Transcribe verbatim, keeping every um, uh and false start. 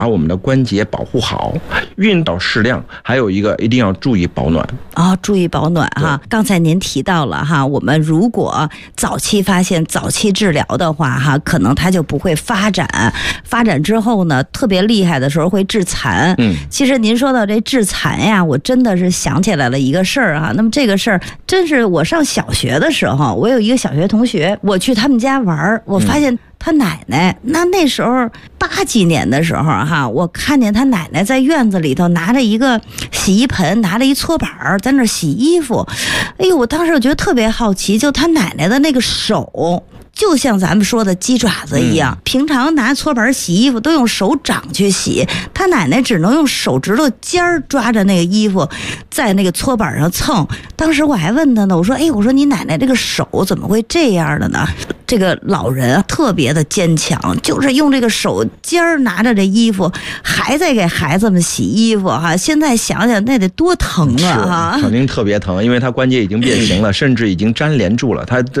把我们的关节保护好，运动适量，还有一个一定要注意保暖啊、哦，注意保暖哈。刚才您提到了哈，我们如果早期发现、早期治疗的话哈，可能它就不会发展，发展之后呢，特别厉害的时候会致残。 嗯， 其实您说到这致残呀，我真的是想起来了一个事儿啊。那么这个事儿真是我上小学的时候，我有一个小学同学，我去他们家玩，我发现、嗯。他奶奶，那那时候八几年的时候哈，我看见他奶奶在院子里头拿着一个洗衣盆，拿着一搓板在那洗衣服。哎呦，我当时我觉得特别好奇，就他奶奶的那个手就像咱们说的鸡爪子一样、嗯、平常拿搓板洗衣服都用手掌去洗，他奶奶只能用手指头尖儿抓着那个衣服在那个搓板上蹭。当时我还问他呢，我说哎，我说你奶奶这个手怎么会这样的呢？这个老人特别的坚强，就是用这个手尖儿拿着这衣服还在给孩子们洗衣服哈。现在想想那得多疼啊哈， 肯定特别疼，因为他关节已经变形了，甚至已经粘连住了，他